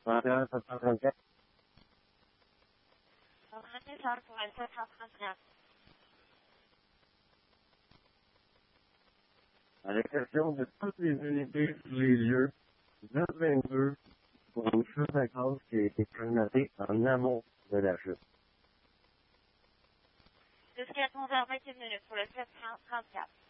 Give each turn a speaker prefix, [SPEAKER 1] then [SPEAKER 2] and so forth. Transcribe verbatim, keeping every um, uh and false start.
[SPEAKER 1] vingt et un sept cent trente-quatre. À l'exception de toutes les unités sous les yeux, deux vingt-deux pour une chute à cause qui a été prénotée en amont de la chute.
[SPEAKER 2] Jusqu'à onze heures vingt et une minutes pour le sept cent trente-quatre.